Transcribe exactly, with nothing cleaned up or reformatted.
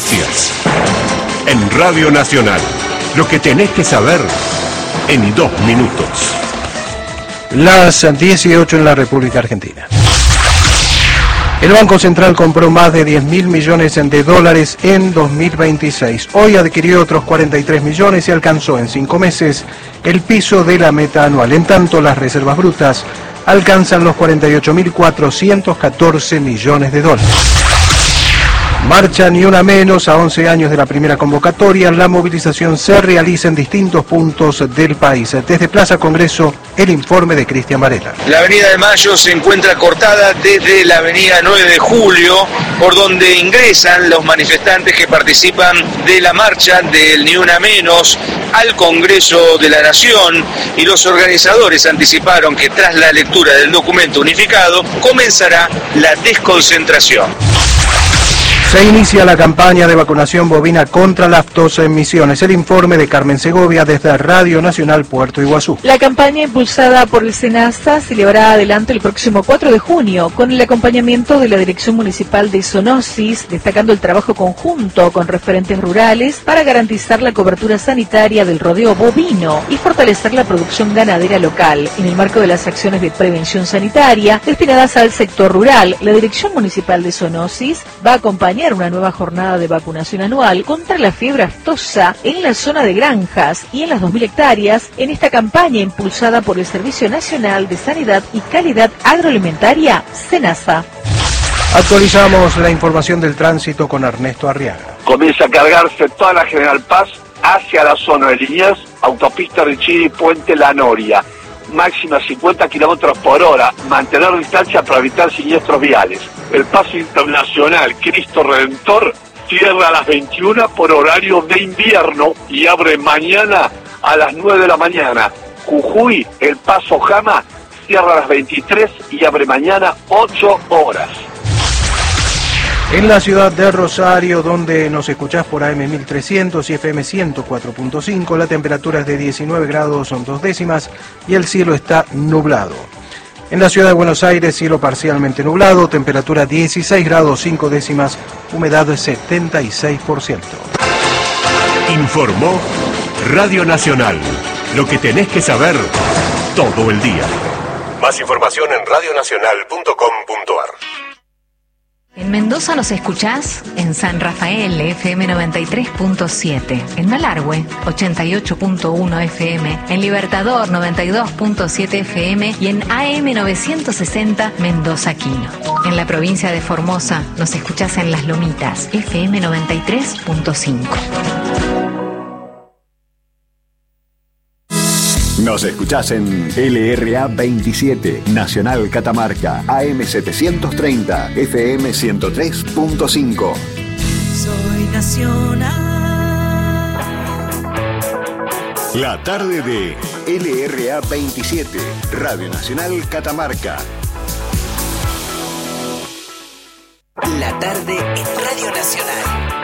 Noticias. En Radio Nacional. Lo que tenés que saber en dos minutos. Las dieciocho en la República Argentina. El Banco Central compró más de diez mil millones de dólares en dos mil veintiséis. Hoy adquirió otros cuarenta y tres millones y alcanzó en cinco meses el piso de la meta anual. En tanto, las reservas brutas alcanzan los cuarenta y ocho mil cuatrocientos catorce millones de dólares. Marcha Ni Una Menos a once años de la primera convocatoria. La movilización se realiza en distintos puntos del país. Desde Plaza Congreso, el informe de Cristian Varela. La avenida de Mayo se encuentra cortada desde la avenida nueve de julio, por donde ingresan los manifestantes que participan de la marcha del Ni Una Menos al Congreso de la Nación, y los organizadores anticiparon que tras la lectura del documento unificado comenzará la desconcentración. Se inicia la campaña de vacunación bovina contra la aftosa en Misiones. El informe de Carmen Segovia desde Radio Nacional Puerto Iguazú. La campaña impulsada por el SENASA se llevará adelante el próximo cuatro de junio con el acompañamiento de la Dirección Municipal de Zoonosis, destacando el trabajo conjunto con referentes rurales para garantizar la cobertura sanitaria del rodeo bovino y fortalecer la producción ganadera local. En el marco de las acciones de prevención sanitaria destinadas al sector rural, la Dirección Municipal de Zoonosis va a acompañar una nueva jornada de vacunación anual contra la fiebre aftosa en la zona de granjas y en las dos mil hectáreas en esta campaña impulsada por el Servicio Nacional de Sanidad y Calidad Agroalimentaria, SENASA. Actualizamos la información del tránsito con Ernesto Arriaga. Comienza a cargarse toda la General Paz hacia la zona de Liniers, autopista Richiri, Puente La Noria. Máxima cincuenta kilómetros por hora, mantener distancia para evitar siniestros viales. El paso internacional Cristo Redentor cierra a las veintiuna por horario de invierno y abre mañana a las nueve de la mañana. Jujuy, el paso Jama, cierra a las veintitrés y abre mañana ocho horas. En la ciudad de Rosario, donde nos escuchás por A M mil trescientos y F M ciento cuatro punto cinco, la temperatura es de diecinueve grados son dos décimas y el cielo está nublado. En la ciudad de Buenos Aires, cielo parcialmente nublado, temperatura dieciséis grados cinco décimas, humedad de setenta y seis por ciento. Informó Radio Nacional. Lo que tenés que saber todo el día. Más información en radio nacional punto com punto a r. En Mendoza nos escuchás en San Rafael, F M noventa y tres punto siete, en Malargüe, ochenta y ocho punto uno F M, en Libertador, noventa y dos punto siete F M y en A M novecientos sesenta Mendoza Quino. En la provincia de Formosa nos escuchás en Las Lomitas, F M noventa y tres punto cinco. Nos escuchás en L R A veintisiete, Nacional Catamarca, A M setecientos treinta, F M ciento tres punto cinco. Soy nacional. La tarde de L R A veintisiete, Radio Nacional Catamarca. La tarde en Radio Nacional.